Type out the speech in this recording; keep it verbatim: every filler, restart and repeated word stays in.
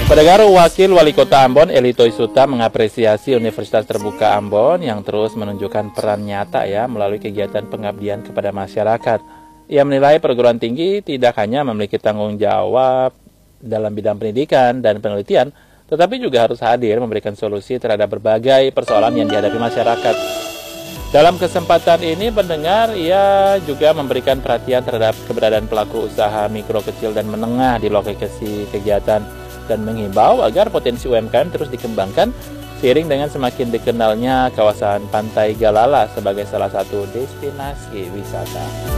Pendengar, Wakil Wali Kota Ambon Eli Toisuta mengapresiasi Universitas Terbuka Ambon yang terus menunjukkan peran nyata ya melalui kegiatan pengabdian kepada masyarakat. Ia menilai perguruan tinggi tidak hanya memiliki tanggung jawab dalam bidang pendidikan dan penelitian, tetapi juga harus hadir memberikan solusi terhadap berbagai persoalan yang dihadapi masyarakat. Dalam kesempatan ini, pendengar, ia juga memberikan perhatian terhadap keberadaan pelaku usaha mikro, kecil, dan menengah di lokasi kegiatan dan menghimbau agar potensi U M K M terus dikembangkan seiring dengan semakin dikenalnya kawasan Pantai Galala sebagai salah satu destinasi wisata.